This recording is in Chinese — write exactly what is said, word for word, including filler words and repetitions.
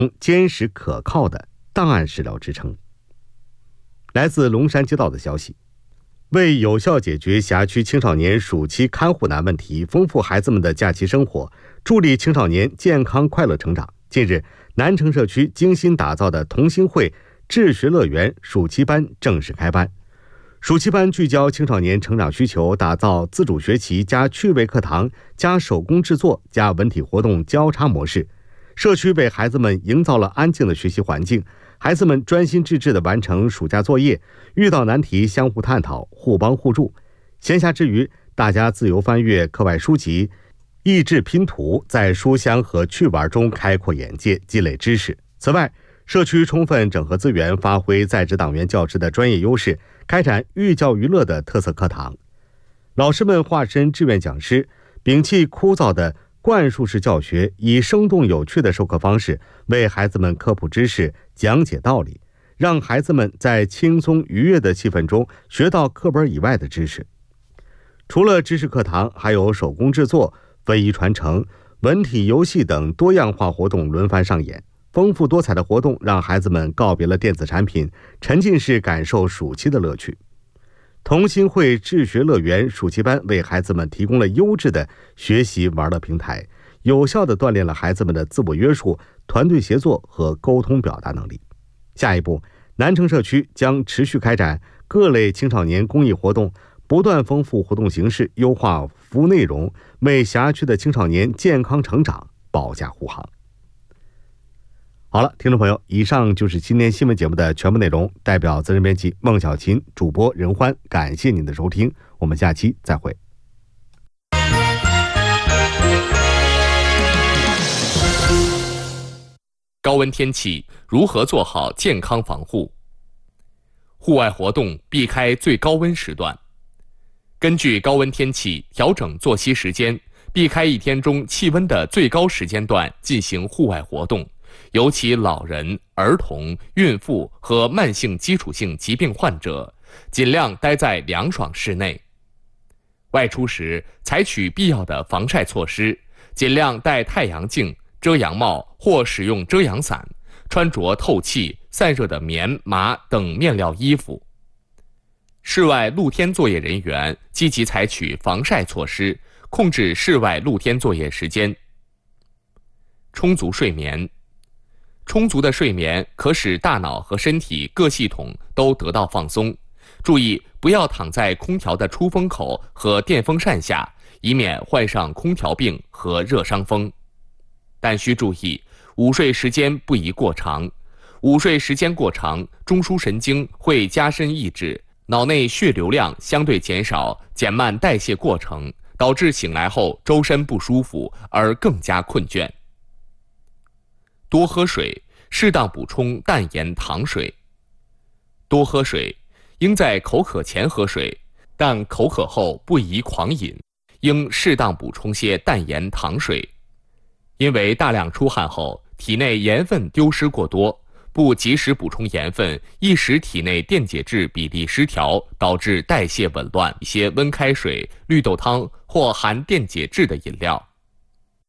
坚实可靠的档案史料支撑。来自龙山街道的消息，为有效解决辖区青少年暑期看护难问题，丰富孩子们的假期生活，助力青少年健康快乐成长，近日，南城社区精心打造的同心会智学乐园暑期班正式开班。暑期班聚焦青少年成长需求，打造自主学习加趣味课堂加手工制作加文体活动交叉模式。社区为孩子们营造了安静的学习环境，孩子们专心致志地完成暑假作业，遇到难题相互探讨，互帮互助。闲暇之余，大家自由翻阅课外书籍，益智拼图，在书香和趣玩中开阔眼界，积累知识。此外，社区充分整合资源，发挥在职党员教师的专业优势，开展寓教于乐的特色课堂。老师们化身志愿讲师，摒弃枯燥的灌输式教学，以生动有趣的授课方式为孩子们科普知识、讲解道理，让孩子们在轻松愉悦的气氛中学到课本以外的知识。除了知识课堂，还有手工制作、非遗传承、文体游戏等多样化活动轮番上演。丰富多彩的活动让孩子们告别了电子产品，沉浸式感受暑期的乐趣。同心会智学乐园暑期班为孩子们提供了优质的学习玩乐平台，有效地锻炼了孩子们的自我约束、团队协作和沟通表达能力。下一步，南城社区将持续开展各类青少年公益活动，不断丰富活动形式，优化服务内容，为辖区的青少年健康成长保驾护航。好了，听众朋友，以上就是今天新闻节目的全部内容。代表责任编辑孟小琴，主播任欢，感谢您的收听，我们下期再会。 高温天气如何做好健康防护？户外活动避开最高温时段，根据高温天气调整作息时间，避开一天中气温的最高时间段进行户外活动。尤其老人、儿童、孕妇和慢性基础性疾病患者，尽量待在凉爽室内。外出时，采取必要的防晒措施，尽量戴太阳镜、遮阳帽或使用遮阳伞，穿着透气、散热的棉、麻等面料衣服。室外露天作业人员积极采取防晒措施，控制室外露天作业时间。充足睡眠。充足的睡眠可使大脑和身体各系统都得到放松。注意不要躺在空调的出风口和电风扇下，以免患上空调病和热伤风。但需注意，午睡时间不宜过长。午睡时间过长，中枢神经会加深抑制，脑内血流量相对减少，减慢代谢过程，导致醒来后周身不舒服而更加困倦。多喝水，适当补充淡盐糖水。多喝水，应在口渴前喝水，但口渴后不宜狂饮，应适当补充些淡盐糖水。因为大量出汗后，体内盐分丢失过多，不及时补充盐分，易使体内电解质比例失调，导致代谢紊乱。一些温开水、绿豆汤或含电解质的饮料。